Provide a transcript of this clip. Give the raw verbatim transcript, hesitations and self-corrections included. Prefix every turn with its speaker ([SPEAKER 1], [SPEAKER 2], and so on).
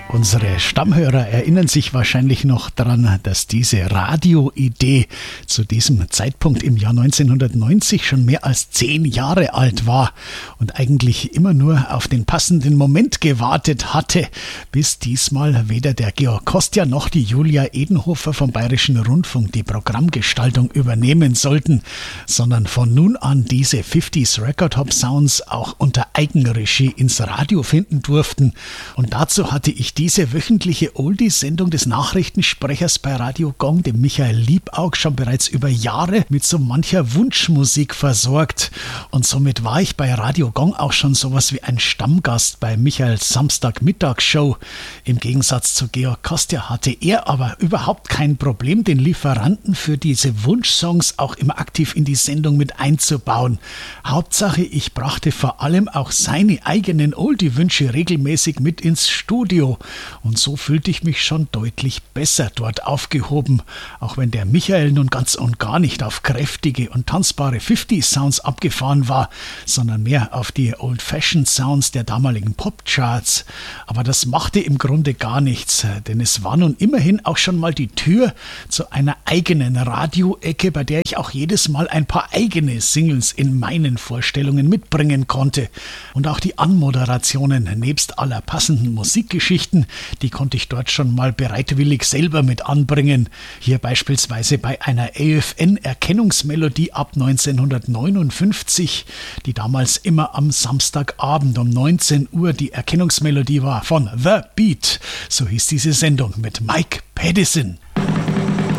[SPEAKER 1] Unsere Stammhörer erinnern sich wahrscheinlich noch daran, dass diese Radioidee zu diesem Zeitpunkt im Jahr neunzehnhundertneunzig schon mehr als zehn Jahre alt war und eigentlich immer nur auf den passenden Moment gewartet hatte, bis diesmal weder der Georg Kostja noch die Julia Edenhofer vom Bayerischen Rundfunk die Programmgestaltung übernehmen sollten, sondern von nun an diese fünfziger Record Hop Sounds auch unter Eigenregie ins Radio finden durften. Und dazu hatte ich diese wöchentliche Oldies-Sendung des Nachrichtensprechers bei Radio Gong, dem Michael Liebaug, schon bereits über Jahre mit so mancher Wunschmusik versorgt. Und somit war ich bei Radio Gong auch schon sowas wie ein Stammgast bei Michaels Samstagmittagsshow. Im Gegensatz zu Georg Kostja hatte er aber überhaupt kein Problem, den Lieferanten für diese Wunschsongs auch immer aktiv in die Sendung mit einzubauen. Hauptsache, ich brachte vor allem auch seine eigenen Oldie-Wünsche regelmäßig mit ins Studio. Und so fühlte ich mich schon deutlich besser dort aufgehoben, auch wenn der Michael nun ganz und gar nicht auf kräftige und tanzbare fünfziger Sounds abgefahren war, sondern mehr auf die Old-Fashioned Sounds der damaligen Popcharts. Aber das machte im Grunde gar nichts, denn es war nun immerhin auch schon mal die Tür zu einer eigenen Radioecke, bei der ich auch jedes Mal ein paar eigene Singles in meinen Vorstellungen mitbringen konnte. Und auch die Anmoderationen nebst aller passenden Musikgeschichten, die konnte ich dort schon mal bereitwillig selber mit anbringen. Hier beispielsweise bei einer A F N-Erkennungsmelodie ab neunzehnhundertneunundfünfzig, die damals immer am Samstagabend um neunzehn Uhr die Erkennungsmelodie war von The Beat. So hieß diese Sendung mit Mike Paddison.